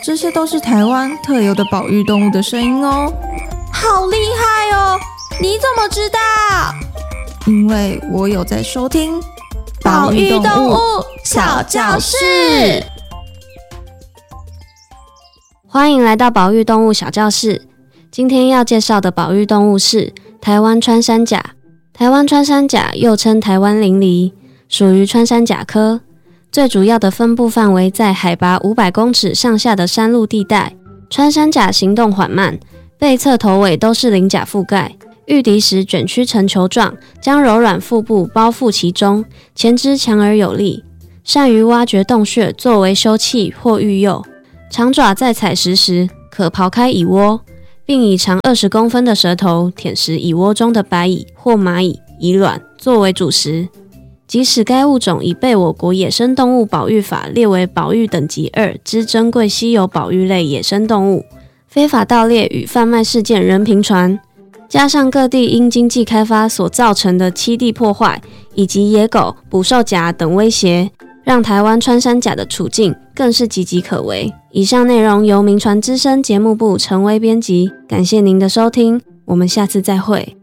这些都是台湾特有的保育动物的声音哦。 好厉害哦！你怎么知道？ 因为我有在收听保育动物小教室。 欢迎来到保育动物小教室。今天要介绍的保育动物是台湾穿山甲。台湾穿山甲又称台湾羚狸，属于穿山甲科。最主要的分布范围在海拔500公尺上下的山路地带。穿山甲行动缓慢，背侧头尾都是鳞甲覆盖，遇敌时卷曲成球状，将柔软腹部包覆其中，前肢强而有力，善于挖掘洞穴作为休憩或育幼。长爪在采食时可刨开蚁窝，并以长20公分的舌头舔食蚁窝中的白蚁或蚂蚁蚁卵作为主食。即使该物种已被我国野生动物保育法列为保育等级2之珍贵稀有保育类野生动物，非法盗猎与贩卖事件仍频传，加上各地因经济开发所造成的栖地破坏以及野狗、捕兽夹等威胁，让台湾穿山甲的处境更是岌岌可危。以上内容由铭传之声节目部陈威编辑，感谢您的收听，我们下次再会。